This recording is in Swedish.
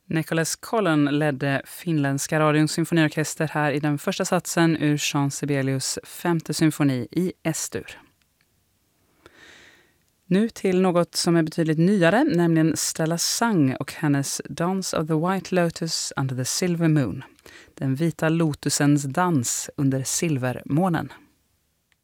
Nicholas Collin ledde finländska radions symfoniorkester här i den första satsen ur Jean Sibelius femte symfoni i S-dur. Nu till något som är betydligt nyare, nämligen Stella Sang och hennes Dance of the White Lotus under the Silver Moon. Den vita lotusens dans under silvermånen.